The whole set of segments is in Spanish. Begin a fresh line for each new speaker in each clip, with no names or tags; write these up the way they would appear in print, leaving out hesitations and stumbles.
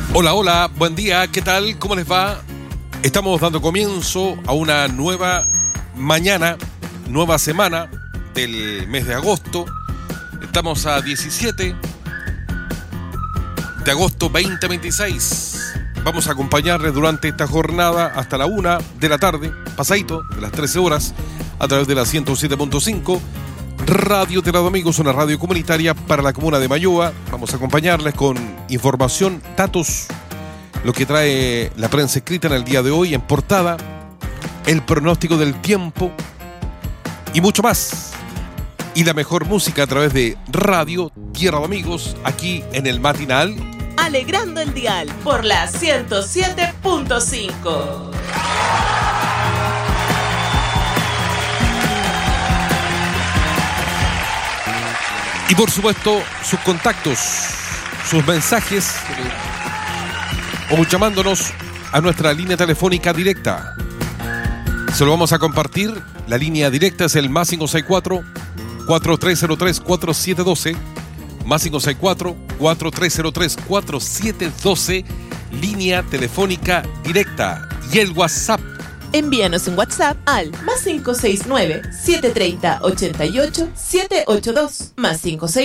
Hola, hola, buen día, ¿qué tal? ¿Cómo les va? Estamos dando comienzo a una nueva mañana, nueva semana del mes de agosto. Estamos a 17 de agosto 2026. Vamos a acompañarles durante esta jornada hasta la 1 de la tarde, pasadito de las 13 horas, a través de la 107.5. Radio Tierra de Amigos, una radio comunitaria para la comuna de Mayoa. Vamos a acompañarles con información, datos, lo que trae la prensa escrita en el día de hoy en portada, el pronóstico del tiempo y mucho más. Y la mejor música a través de Radio Tierra de Amigos, aquí en el matinal.
Alegrando el dial por la 107.5.
Y por supuesto, sus contactos, sus mensajes o llamándonos a nuestra línea telefónica directa. Se lo vamos a compartir. La línea directa es el más 564-4303-4712. Más 564-4303-4712. Línea telefónica directa. Y el WhatsApp.
Envíanos un WhatsApp al más 569-730-88-782. Más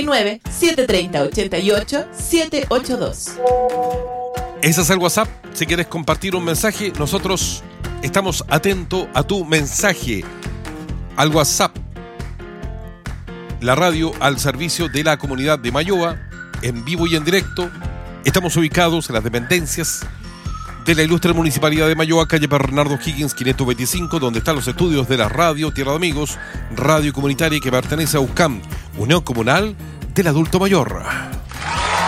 569-730-88-782.
Ese es el WhatsApp. Si quieres compartir un mensaje, nosotros estamos atentos a tu mensaje. Al WhatsApp. La radio al servicio de la comunidad de Mayoa, en vivo y en directo. Estamos ubicados en las dependencias de la ilustre Municipalidad de Mayoa, calle Bernardo Higgins 525, donde están los estudios de la radio Tierra de Amigos, radio comunitaria que pertenece a UCAM, Unión Comunal del Adulto Mayor.